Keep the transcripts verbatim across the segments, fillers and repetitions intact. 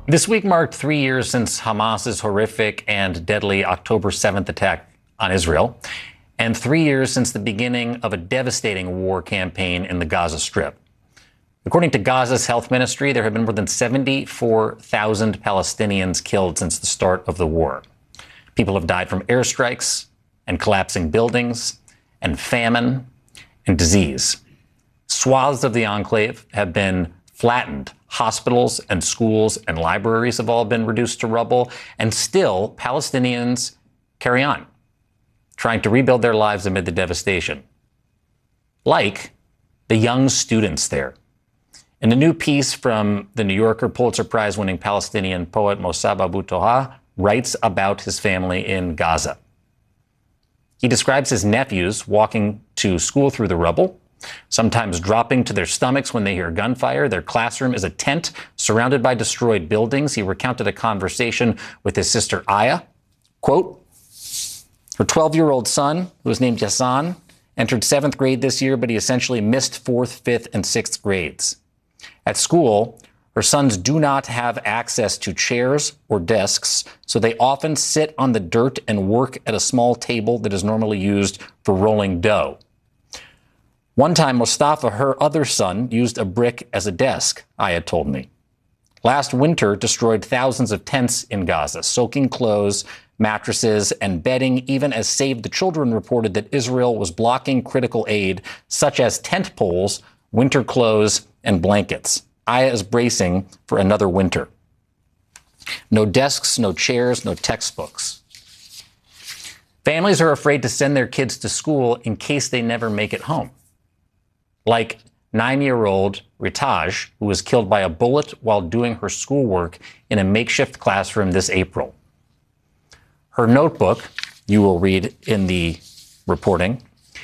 This week marked three years since Hamas's horrific and deadly October seventh attack on Israel, and three years since the beginning of a devastating war campaign in the Gaza Strip. According to Gaza's health ministry, there have been more than seventy-four thousand Palestinians killed since the start of the war. People have died from airstrikes and collapsing buildings and famine and disease. Swaths of the enclave have been flattened. Hospitals and schools and libraries have all been reduced to rubble. And still, Palestinians carry on, trying to rebuild their lives amid the devastation. Like the young students there. In a new piece from The New Yorker, Pulitzer Prize-winning Palestinian poet Mossab Abu Toha writes about his family in Gaza. He describes his nephews walking to school through the rubble, sometimes dropping to their stomachs when they hear gunfire. Their classroom is a tent surrounded by destroyed buildings. He recounted a conversation with his sister Aya. Quote, her twelve-year-old son, who was named Yassan, entered seventh grade this year, but he essentially missed fourth, fifth, and sixth grades. At school, her sons do not have access to chairs or desks, so they often sit on the dirt and work at a small table that is normally used for rolling dough. One time, Mustafa, her other son, used a brick as a desk, Aya told me. Last winter destroyed thousands of tents in Gaza, soaking clothes, mattresses, and bedding, even as Save the Children reported that Israel was blocking critical aid, such as tent poles, winter clothes, and blankets. Aya is bracing for another winter. No desks, no chairs, no textbooks. Families are afraid to send their kids to school in case they never make it home. Like nine-year-old Ritaj, who was killed by a bullet while doing her schoolwork in a makeshift classroom this April. Her notebook, you will read in the reporting,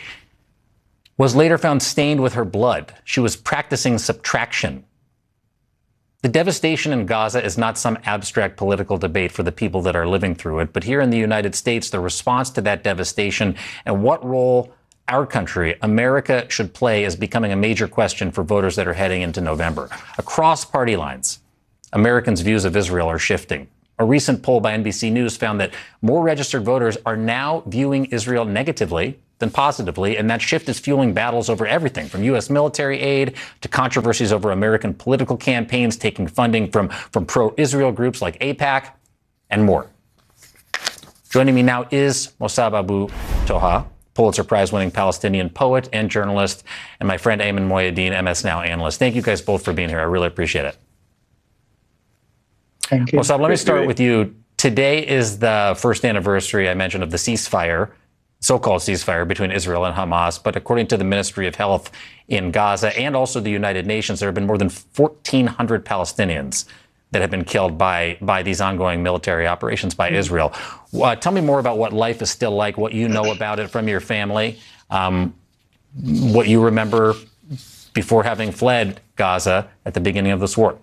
was later found stained with her blood. She was practicing subtraction. The devastation in Gaza is not some abstract political debate for the people that are living through it, but here in the United States, the response to that devastation and what role our country, America, should play is becoming a major question for voters that are heading into November. Across party lines, Americans' views of Israel are shifting. A recent poll by N B C News found that more registered voters are now viewing Israel negatively than positively, and that shift is fueling battles over everything from U S military aid to controversies over American political campaigns taking funding from, from pro-Israel groups like AIPAC and more. Joining me now is Mossab Abu Toha, Pulitzer Prize-winning Palestinian poet and journalist, and my friend Ayman Mohyeldin, M S Now analyst. Thank you guys both for being here. I really appreciate it. Thank you. Mossab, let me start with you. Today is the first anniversary, I mentioned, of the ceasefire, so-called ceasefire between Israel and Hamas. But according to the Ministry of Health in Gaza and also the United Nations, there have been more than fourteen hundred Palestinians that have been killed by by these ongoing military operations by Israel. Uh, tell me more about what life is still like, what you know about it from your family, um, what you remember before having fled Gaza at the beginning of this war.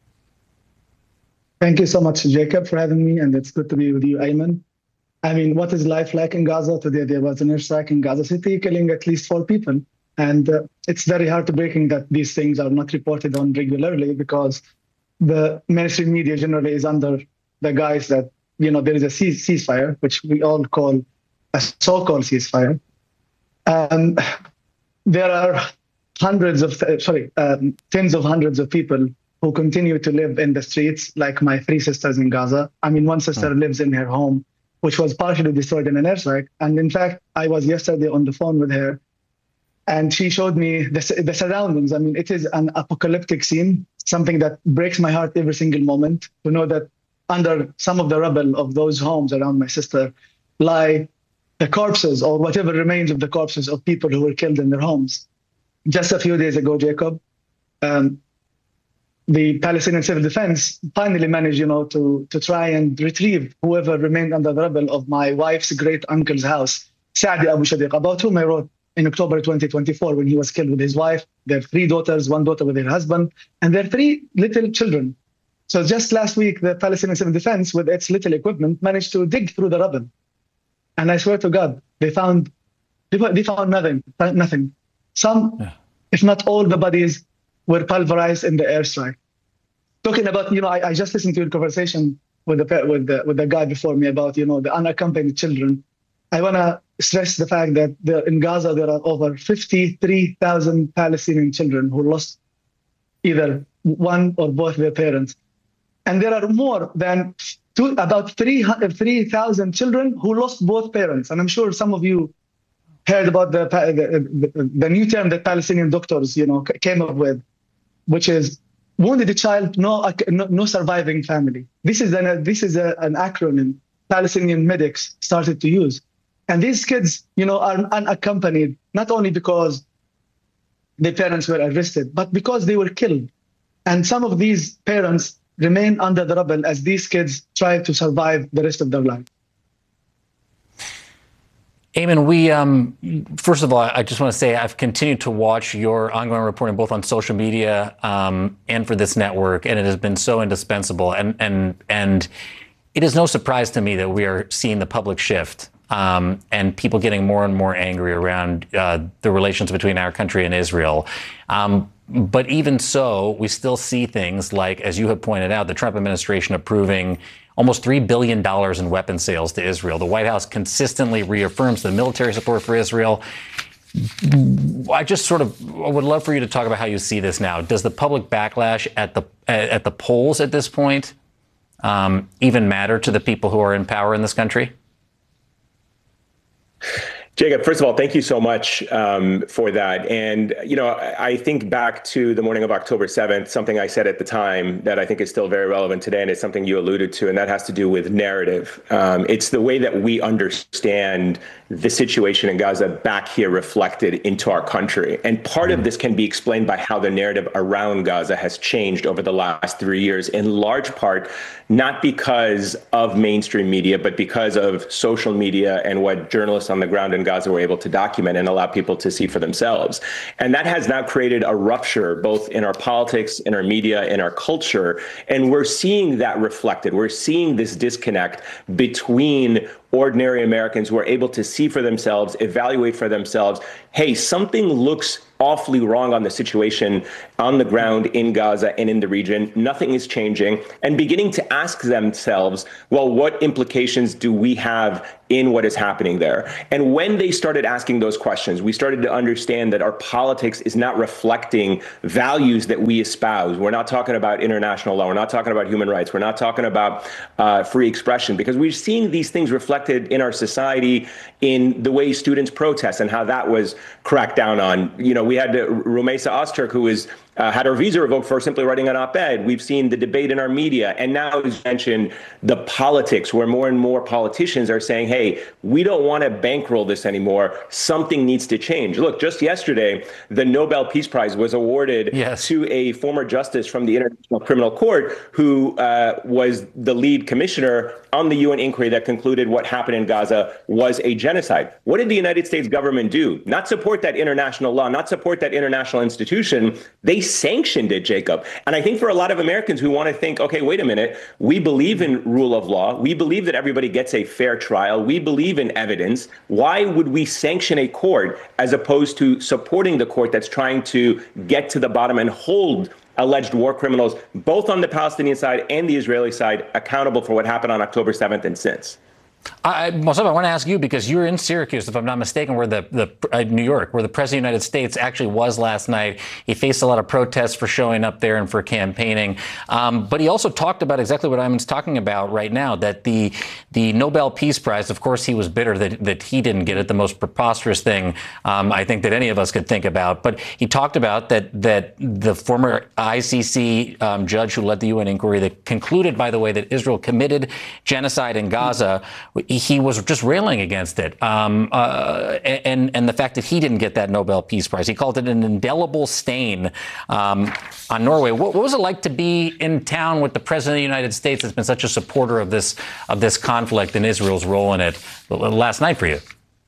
Thank you so much, Jacob, for having me, and it's good to be with you, Ayman. I mean, what is life like in Gaza? Today there was an airstrike in Gaza City, killing at least four people. And uh, it's very heartbreaking that these things are not reported on regularly because the mainstream media generally is under the guise that, you know, there is a cease ceasefire, which we all call a so-called ceasefire. Um, there are hundreds of, sorry, um, tens of hundreds of people who continue to live in the streets, like my three sisters in Gaza. I mean, one sister mm. lives in her home, which was partially destroyed in an airstrike. And in fact, I was yesterday on the phone with her, and she showed me the, the surroundings. I mean, it is an apocalyptic scene, something that breaks my heart every single moment, to know that under some of the rubble of those homes around my sister lie the corpses or whatever remains of the corpses of people who were killed in their homes. Just a few days ago, Jacob, um, the Palestinian Civil Defense finally managed, you know, to, to try and retrieve whoever remained under the rubble of my wife's great uncle's house, Saadi Abu Shadiq, about whom I wrote in October twenty twenty-four when he was killed with his wife, their three daughters, one daughter with her husband, and their three little children. So just last week, the Palestinian Civil Defense, with its little equipment, managed to dig through the rubble. And I swear to God, they found they found nothing, nothing. Some, yeah. if not all, the bodies were pulverized in the airstrike. talking about, you know, I, I just listened to your conversation with the with the with the guy before me about, you know, the unaccompanied children. I want to stress the fact that there, in Gaza there are over fifty-three thousand Palestinian children who lost either one or both their parents, and there are more than two, about three thousand children who lost both parents. And I'm sure some of you heard about the the, the, the new term that Palestinian doctors, you know, came up with, which is wounded child, no, no, no surviving family. This is an this is a, an acronym Palestinian medics started to use, and these kids, you know, are unaccompanied not only because their parents were arrested, but because they were killed, and some of these parents remain under the rubble as these kids try to survive the rest of their life. Ayman, we, um, first of all, I just want to say I've continued to watch your ongoing reporting both on social media um, and for this network, and it has been so indispensable. And, and, and it is no surprise to me that we are seeing the public shift um, and people getting more and more angry around uh, the relations between our country and Israel. Um, but even so, we still see things like, as you have pointed out, the Trump administration approving almost three billion dollars in weapon sales to Israel. The White House consistently reaffirms the military support for Israel. I just sort of would love for you to talk about how you see this now. Does the public backlash at the at the polls at this point um, even matter to the people who are in power in this country? Jacob, first of all, thank you so much um, for that. And, you know, I, I think back to the morning of October seventh, something I said at the time that I think is still very relevant today, and it's something you alluded to, and that has to do with narrative. Um, it's the way that we understand the situation in Gaza back here reflected into our country. And part of this can be explained by how the narrative around Gaza has changed over the last three years, in large part, not because of mainstream media, but because of social media and what journalists on the ground in Gaza were able to document and allow people to see for themselves. And that has now created a rupture, both in our politics, in our media, in our culture. And we're seeing that reflected. We're seeing this disconnect between ordinary Americans who are able to see for themselves, evaluate for themselves, hey, something looks awfully wrong on the situation on the ground in Gaza and in the region. Nothing is changing, and beginning to ask themselves, well, what implications do we have in what is happening there? And when they started asking those questions, we started to understand that our politics is not reflecting values that we espouse. We're not talking about international law. We're not talking about human rights. We're not talking about uh, free expression, because we're seeing these things reflected in our society in the way students protest and how that was cracked down on. You know, we had uh, Rumeysa Ozturk, who is Uh, had her visa revoked for simply writing an op-ed. We've seen the debate in our media. And now, as mentioned, the politics, where more and more politicians are saying, hey, we don't want to bankroll this anymore. Something needs to change. Look, just yesterday, the Nobel Peace Prize was awarded yes. to a former justice from the International Criminal Court who uh, was the lead commissioner on the U N inquiry that concluded what happened in Gaza was a genocide. What did the United States government do? Not support that international law, not support that international institution. They sanctioned it, Jacob. And I think for a lot of Americans who want to think, okay, wait a minute, we believe in rule of law. We believe that everybody gets a fair trial. We believe in evidence. Why would we sanction a court as opposed to supporting the court that's trying to get to the bottom and hold alleged war criminals, both on the Palestinian side and the Israeli side, accountable for what happened on October seventh and since? I, Mossab, I want to ask you, because you're in Syracuse, if I'm not mistaken, where the, the uh, New York, where the President of the United States actually was last night. He faced a lot of protests for showing up there and for campaigning. Um, but he also talked about exactly what Ayman's talking about right now, that the the Nobel Peace Prize, of course, he was bitter that, that he didn't get it, the most preposterous thing um, I think that any of us could think about. But he talked about that, that the former I C C um, judge who led the U N inquiry that concluded, by the way, that Israel committed genocide in Gaza, he was just railing against it, um, uh, and and the fact that he didn't get that Nobel Peace Prize. He called it an indelible stain um, on Norway. What, what was it like to be in town with the President of the United States, that's been such a supporter of this of this conflict and Israel's role in it, last night for you?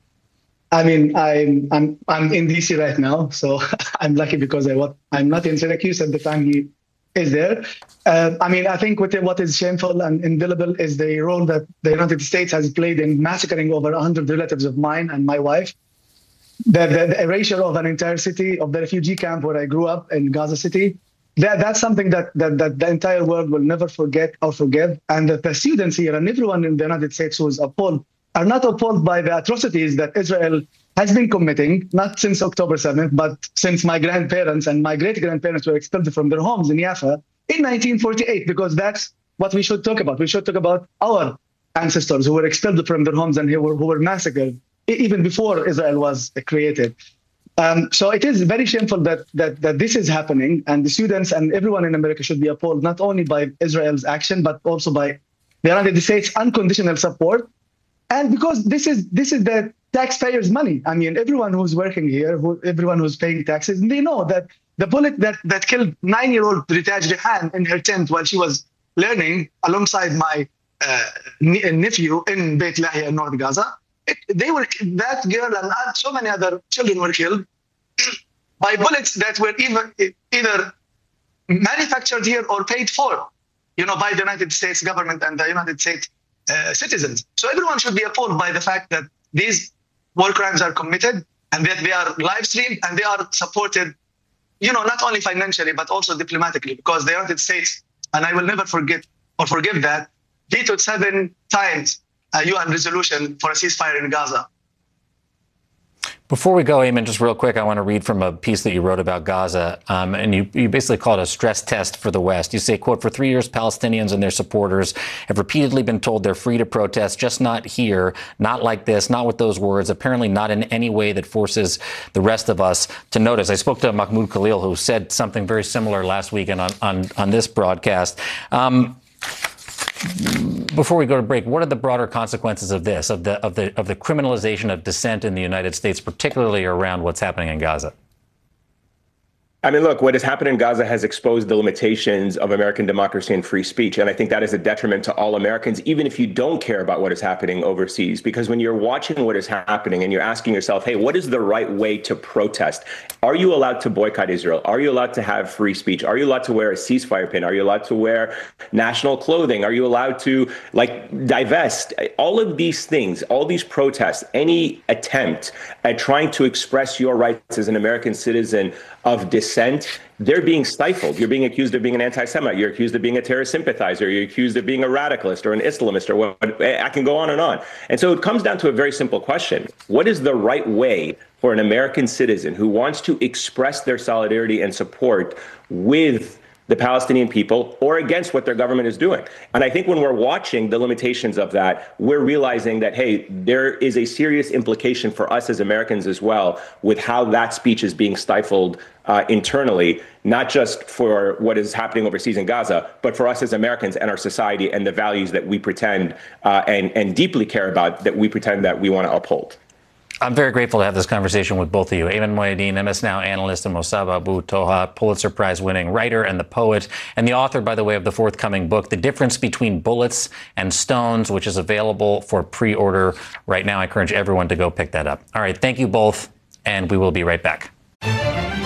I mean, I'm I'm I'm in D C right now, so I'm lucky because I I'm not in Syracuse at the time he is there. Uh, I mean, I think what, what is shameful and indelible is the role that the United States has played in massacring over one hundred relatives of mine and my wife. The, the, the erasure of an entire city, of the refugee camp where I grew up in Gaza City, that, that's something that, that, that the entire world will never forget or forgive. And the, the students here and everyone in the United States who is appalled are not appalled by the atrocities that Israel has been committing, not since October seventh, but since my grandparents and my great-grandparents were expelled from their homes in Jaffa in nineteen forty-eight, because that's what we should talk about. We should talk about our ancestors who were expelled from their homes and who were, who were massacred even before Israel was created. Um, so it is very shameful that, that that this is happening, and the students and everyone in America should be appalled not only by Israel's action, but also by the United States' unconditional support. And because this is this is the taxpayers' money. I mean, everyone who's working here, who, everyone who's paying taxes, they know that the bullet that, that killed nine-year-old Ritaj Rehan in her tent while she was learning alongside my uh, nephew in Beit Lahia in North Gaza, it, they were that girl and so many other children were killed by bullets that were either either manufactured here or paid for, you know, by the United States government and the United States uh, citizens. So everyone should be appalled by the fact that these war crimes are committed and that they are live streamed and they are supported, you know, not only financially, but also diplomatically, because the United States, and I will never forget or forgive that, vetoed seven times a U N resolution for a ceasefire in Gaza. Before we go, Ayman, just real quick, I want to read from a piece that you wrote about Gaza, um, and you, you basically call it a stress test for the West. You say, quote, for three years, Palestinians and their supporters have repeatedly been told they're free to protest, just not here, not like this, not with those words, apparently not in any way that forces the rest of us to notice. I spoke to Mahmoud Khalil, who said something very similar last weekend on, on, on this broadcast. Um, Before we go to break, what are the broader consequences of this, of the of the of the criminalization of dissent in the United States, particularly around what's happening in Gaza? I mean, look, what has happened in Gaza has exposed the limitations of American democracy and free speech. And I think that is a detriment to all Americans, even if you don't care about what is happening overseas. Because when you're watching what is happening and you're asking yourself, hey, what is the right way to protest? Are you allowed to boycott Israel? Are you allowed to have free speech? Are you allowed to wear a ceasefire pin? Are you allowed to wear national clothing? Are you allowed to, like, divest? All of these things, all these protests, any attempt at trying to express your rights as an American citizen of dissent, they're being stifled. You're being accused of being an anti-Semite. You're accused of being a terrorist sympathizer. You're accused of being a radicalist or an Islamist or what. I can go on and on. And so it comes down to a very simple question. What is the right way for an American citizen who wants to express their solidarity and support with the Palestinian people or against what their government is doing? And I think when we're watching the limitations of that, we're realizing that, hey, there is a serious implication for us as Americans as well with how that speech is being stifled uh, internally, not just for what is happening overseas in Gaza, but for us as Americans and our society and the values that we pretend uh, and, and deeply care about, that we pretend that we want to uphold. I'm very grateful to have this conversation with both of you. Ayman Mohyeldin, M S Now analyst, and Mossab Abu Toha, Pulitzer Prize-winning writer and the poet, and the author, by the way, of the forthcoming book, The Difference Between Bullets and Stones, which is available for pre-order right now. I encourage everyone to go pick that up. All right, thank you both, and we will be right back.